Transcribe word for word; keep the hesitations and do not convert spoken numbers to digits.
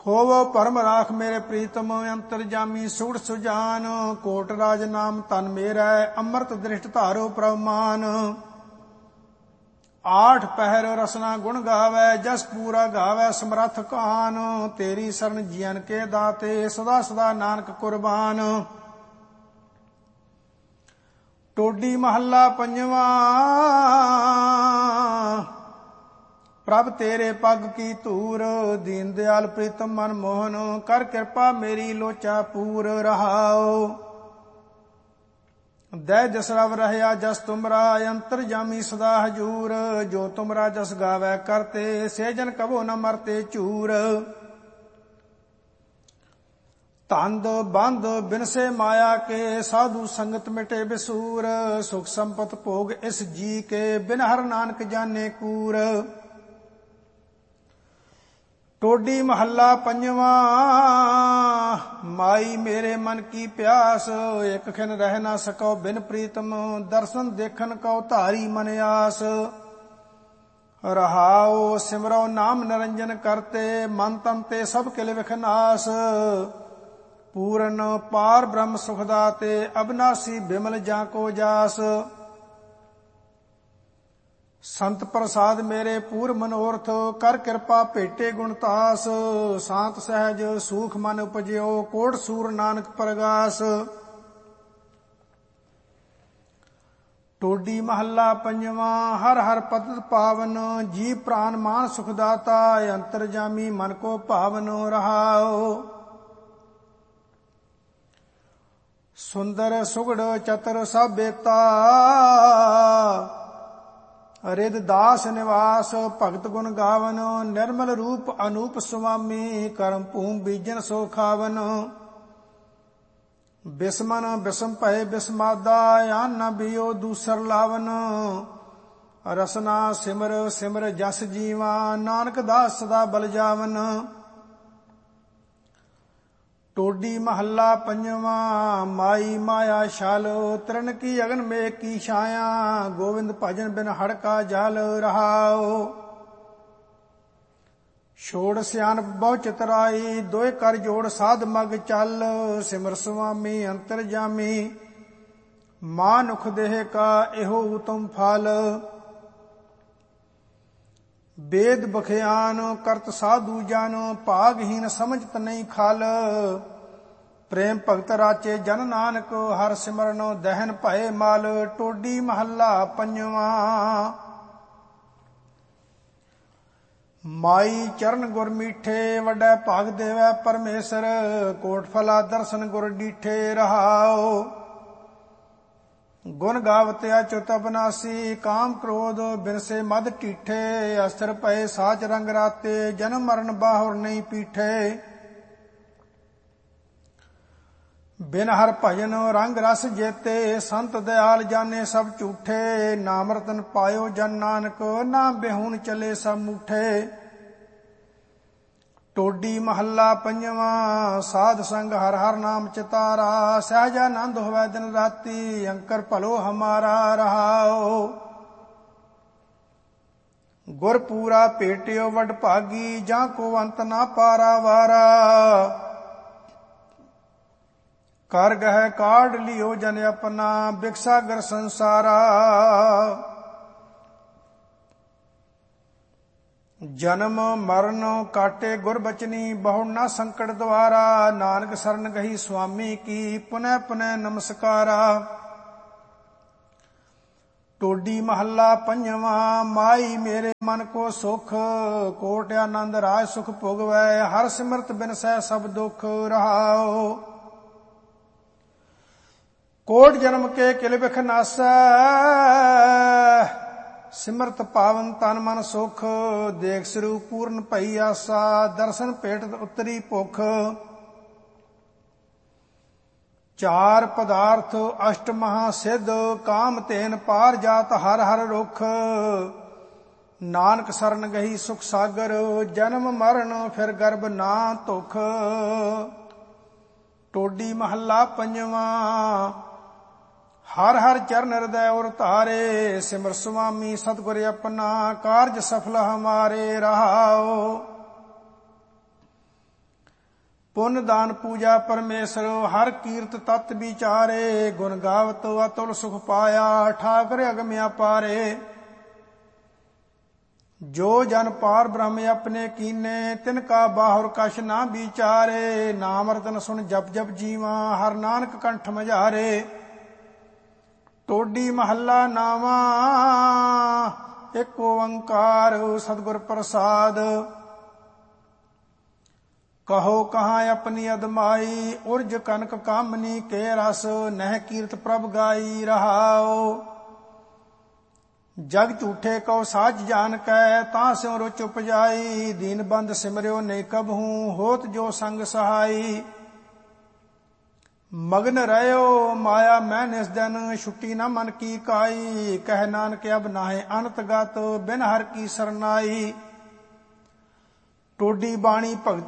ਹੋਵੋ ਪਰਮ ਰਾਖ ਮੇਰੇ ਪ੍ਰੀਤਮ ਅੰਤਰਜਾਮੀ ਸੁੜ ਸੁਜਾਨ। ਕੋਟ ਰਾਜ ਨਾਮ ਤਨ ਮੇਰਾ ਅੰਮ੍ਰਿਤ ਦ੍ਰਿਸ਼ਟ ਧਾਰੋ ਪ੍ਰਮਾਨ। ਆਠ ਪਹਿਰ ਰਸਨਾ ਗੁਣ ਗਾਵੈ ਜਸ ਪੂਰਾ ਗਾਵੈ ਸਮਰੱਥ ਕਾਨ। ਤੇਰੀ ਸਰਨ ਜੀਵਨ ਕੇ ਦਾਤੇ ਸਦਾ ਸਦਾ ਨਾਨਕ ਕੁਰਬਾਨ। ਟੋਡੀ ਮਹੱਲਾ ਪੰਜਵਾਂ। ਪ੍ਰਭ ਤੇਰੇ ਪੱਗ ਕੀ ਧੂਰ ਦੀਨ ਦਿਆਲ ਪ੍ਰੀਤਮ ਮਨ ਮੋਹਨ। ਕਰ ਕਿਰਪਾ ਮੇਰੀ ਲੋਚਾ ਪੂਰ ਰਹਾਓ। ਦੈ ਜਸ ਰਵ ਰਹਿਆ ਜਸ ਤੁਮਰਾ ਅੰਤਰਜਾਮੀ ਸਦਾ ਹਜੂਰ। ਜੋ ਤੁਮਰਾ ਜਸ ਗਾਵੈ ਕਰਤੇ ਸੇ ਜਨ ਕਬੋ ਨ ਮਰਤੇ ਝੂਰ। ਤੰਦ ਬੰਦ ਬਿਨਸੇ ਮਾਇਆ ਕੇ ਸਾਧੂ ਸੰਗਤ ਮਿਟੇ ਬਿਸੂਰ। ਸੁਖ ਸੰਪਤ ਭੋਗ ਇਸ ਜੀ ਕੇ ਬਿਨ ਹਰ ਨਾਨਕ ਜਾਣੇ ਕੂਰ। ਟੋਡੀ ਮਹੱਲਾ ਪੰਜਵਾਂ। ਮਾਈ ਮੇਰੇ ਮਨ ਕੀ ਪਿਆਸ ਇਕ ਖਿਨ ਰਹਿ ਨਾ ਸਕੋ ਬਿਨ ਪ੍ਰੀਤਮ। ਦਰਸ਼ਨ ਦੇਖਣ ਕਉ ਧਾਰੀ ਮਨ ਆਸ। ਰਹਾਉ ਸਿਮਰੋ ਨਾਮ ਨਿਰੰਜਨ ਕਰਤੇ ਮਨ ਤਨ ਤੇ ਸਭ ਕਿਲ ਵਿਖਨਾਸ। ਪੂਰਨ ਪਾਰ ਬ੍ਰਹਮ ਸੁਖ ਦਾਤੇ ਅਬਨਾਸੀ ਬਿਮਲ ਜਾਂ ਕੋ ਜਾਸ। ਸੰਤ ਪ੍ਰਸਾਦ ਮੇਰੇ ਪੂਰ ਮਨੋਰਥ ਕਰ ਕਿਰਪਾ ਭੇਟੇ ਗੁਣਤਾਸ। ਸਾਤ ਸਹਿਜ ਸੂਖ ਮਨ ਉਪਜਿਓ ਕੋਟ ਸੂਰ ਨਾਨਕ ਪ੍ਰਗਾਸ। ਟੋਡੀ ਮਹੱਲਾ ਪੰਜਵਾਂ। ਹਰ ਹਰ ਪਤਿਤ ਪਾਵਨ ਜੀ ਪ੍ਰਾਨ ਮਾਨ ਸੁਖ ਦਾਤਾ। ਅੰਤਰਜਾਮੀ ਮਨ ਕੋ ਭਾਵਨ ਰਹਾਓ। ਸੁੰਦਰ ਸੁਗੜ ਚਤਰ ਸਭ ਬੇਤਾ ਰਿਦ ਦਾਸ ਨਿਵਾਸ। ਭਗਤ ਗੁਣ ਗਾਵਨ ਨਿਰਮਲ ਰੂਪ ਅਨੂਪ ਸੁਆਮੀ। ਕਰਮ ਭੂਮ ਬੀਜਨ ਸੋ ਖਾਵਨ। ਬਿਸਮਨ ਬਿਸਮ ਭਏ ਬਿਸਮਾਦਾ ਆਨ ਨ ਬਿਓ ਦੂਸਰ ਲਾਵਨ। ਰਸਨਾ ਸਿਮਰ ਸਿਮਰ ਜਸ ਜੀਵਾ ਨਾਨਕ ਦਾਸ ਸਦਾ ਬਲ ਜਾਵਨ। ਟੋਡੀ ਮਹੱਲਾ ਪੰਜਵਾਂ। ਮਾਈ ਮਾਇਆ ਛਲ ਤ੍ਰਿਣ ਕੀ ਅਗਨ ਮੇਘ ਕੀ ਛਾਇਆ। ਗੋਵਿੰਦ ਭਜਨ ਬਿਨ ਹੜਕਾ ਜਲ ਰਹਾਓ। ਛੋੜ ਸਿਆਣਪ ਬਹੁ ਚਤਰਾਈ ਦੋਇ ਕਰ ਜੋੜ ਸਾਧ ਮਗ ਚੱਲ। ਸਿਮਰ ਸੁਆਮੀ ਅੰਤਰਜਾਮੀ ਮਾਨੁਖ ਦੇਹ ਕਾ ਇਹੋ ਉਤਮ ਫਲ। ਵੇਦ ਬਖਿਆਨ ਕਰਤ ਸਾਧੂ ਜਨ ਭਾਗਹੀਨ ਸਮਝਤ ਨਹੀਂ ਖਲ। ਪ੍ਰੇਮ ਭਗਤ ਰਾਚੇ ਜਨ ਨਾਨਕ ਹਰ ਸਿਮਰਨ ਦਹਿਨ ਭਏ ਮਲ। ਟੋਡੀ ਮਹੱਲਾ ਪੰਜਵਾਂ। ਮਾਈ ਚਰਨ ਗੁਰ ਮੀਠੇ ਵੱਡਾ ਭਾਗ ਦੇਵੈ ਪਰਮੇਸ਼ਰ। ਕੋਟ ਫਲਾ ਦਰਸ਼ਨ ਗੁਰ ਡੀਠੇ ਰਹਾਓ। ਗੁਣ ਗਾਵਤ ਅਚੁਤ ਅਬਨਾਸੀ ਕਾਮ ਕ੍ਰੋਧ ਬਿਨਸੇ ਮਦ ਢੀਠੇ। ਅਸਰ ਪਏ ਸਾਚ ਰੰਗ ਰਾਤੇ ਜਨਮ ਮਰਨ ਬਾਹੁਰ ਨਹੀਂ ਪੀਠੇ। ਬਿਨ ਹਰ ਭਜਨ ਰੰਗ ਰਸ ਜੇਤੇ ਸੰਤ ਦਿਆਲ ਜਾਣੇ ਸਭ ਝੂਠੇ। ਨਾਮ ਰਤਨ ਪਾਇਓ ਜਨ ਨਾਨਕ ਨਾ ਬਿਹੂਨ ਚਲੇ ਸਭ ਮੂਠੇ। ਟੋਡੀ ਮਹੱਲਾ ਪੰਜਵਾਂ। ਸਾਧ ਸੰਗ ਹਰ ਹਰ ਨਾਮ ਚਿਤਾਰਾ ਸਹਿਜਾਨੰਦ ਹੋਵੈ ਦਿਨ ਰਾਤੀ। ਅੰਕਰ ਭਲੋ ਹਮਾਰਾ ਰਹਾਓ। ਗੁਰ ਪੂਰਾ ਭੇਟਿਓ ਵਡ ਭਾਗੀ ਜਾਂ ਕੋ ਅੰਤ ਨਾ ਪਾਰਾ ਵਾਰਾ। ਕਰ ਗਹਿ ਕਾਢ ਲਿਓ ਜਨ ਆਪਣਾ ਬਿਕਸਾਗਰ ਸੰਸਾਰਾ। ਜਨਮ ਮਰਨ ਕਾਟੇ ਗੁਰ ਬਚਨੀ ਬਹੁ ਨਾ ਸੰਕਟ ਦਵਾਰਾ। ਨਾਨਕ ਸਰਨ ਗਹੀ ਸੁਆਮੀ ਕੀ ਪੁਨਹ ਪੁਨਹ ਨਮਸਕਾਰਾ। ਟੋਡੀ ਮਹੱਲਾ ਪੰਜਵਾਂ। ਮਾਈ ਮੇਰੇ ਮਨ ਕੋ ਸੁਖ ਕੋਟ ਆਨੰਦ ਰਾਜ ਸੁਖ ਭੋਗਵੈ। ਹਰ ਸਿਮਰਤ ਬਿਨ ਸਹਿ ਸਭ ਦੁਖ ਰਹਾਓ। ਕੋਟ ਜਨਮ ਕੇ ਕਿਲ ਬਿਖ ਨਾਸੈ ਸਿਮਰਤ ਪਾਵਨ ਤਨ ਮਨ ਸੁਖ। ਦੇਖ ਸਰੂਪ ਪੂਰਨ ਭਈ ਆਸਾ ਦਰਸ਼ਨ ਭੇਟਤ ਉਤਰੀ ਭੁਖ। ਚਾਰ ਪਦਾਰਥ ਅਸ਼ਟ ਮਹਾ ਸਿੱਧ ਕਾਮ ਤੇਨ ਪਾਰ ਜਾਤ ਹਰ ਹਰ ਰੁਖ। ਨਾਨਕ ਸਰਨ ਗਹੀ ਸੁਖ ਸਾਗਰ ਜਨਮ ਮਰਨ ਫਿਰ ਗਰਭ ਨਾ ਧੁਖ। ਟੋਡੀ ਮਹੱਲਾ ਪੰਜਵਾਂ। ਹਰ ਹਰ ਚਰਨ ਹਿਰਦੈ ਔਰ ਧਾਰੇ। ਸਿਮਰ ਸੁਆਮੀ ਸਤਿਗੁਰ ਆਪਣਾ ਕਾਰਜ ਸਫਲ ਹਮਾਰੇ ਰਹਾਓ। ਪੁੰਨ ਦਾਨ ਪੂਜਾ ਪਰਮੇਸ਼ਰ ਹਰ ਕੀਰਤ ਤਤ ਵਿਚਾਰੇ ਗੁਣ ਗਾਵਤ ਅਤੁਲ ਸੁਖ ਪਾਇਆ ਠਾਕਰ ਅਗਮ ਅਪਾਰੇ ਜੋ ਜਨ ਪਾਰ ਬ੍ਰਹਮ ਆਪਣੇ ਕੀਨੇ ਤਿਨ ਕਾ ਬਾਹੁਰ ਕਛ ਨਾ ਵਿਚਾਰੇ ਨਾਮ ਰਤਨ ਸੁਣ ਜਪ ਜਪ ਜੀਵਾ ਹਰ ਨਾਨਕ ਕੰਠ ਮਝਾਰੇ ਟੋਡੀ ਮਹੱਲਾ ਨਾਵਾ ਇੱਕ ਓੰਕਾਰ ਸਤਿਗੁਰ ਪ੍ਰਸਾਦ ਕਹੋ ਕਹਾਂ ਆਪਣੀ ਅਦਮਾਈ ਉਰਜ ਕਨਕ ਕਾਮਨੀ ਕੇ ਰਸ ਨਹਿ ਕੀਰਤ ਪ੍ਰਭ ਗਾਈ ਰਹਾਓ ਜਗ ਝੂਠੇ ਕਉ ਸਾਜ ਜਾਨ ਕੈ ਤਾਂ ਸਿਉ ਰੁਚ ਉਪਜਾਈ ਦੀਨ ਬੰਦ ਸਿਮਰਿਓ ਨਹੀਂ ਕਬਹੂ ਹੋਤ ਜੋ ਸੰਗ ਸਹਾਈ ਮਗਨ ਰਹਿਓ ਮਾਇਆ ਮੈਂ ਨਿਸ ਦਿਨ ਛੁੱਟੀ ਨਾ ਮਨ ਕੀ ਕਾਈ ਕਹਿ ਨਾਨਕ ਅਬ ਨਾਹਿ ਅਨਤ ਗਤ ਬਿਨ ਹਰ ਕੀ ਸਰਨਾਈ ਟੋਡੀ ਬਾਣੀ ਭਗਤ